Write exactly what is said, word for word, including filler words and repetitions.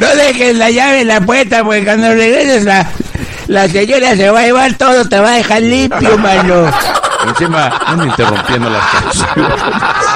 No dejes la llave en la puerta, porque cuando regreses la, la señora se va a llevar todo, te va a dejar limpio, mano. Encima, ando interrumpiendo las canciones.